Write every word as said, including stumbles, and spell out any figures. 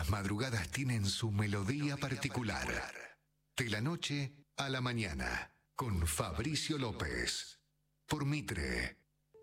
las madrugadas tienen su melodía particular. De la noche a la mañana, con Fabricio López. Por Mitre.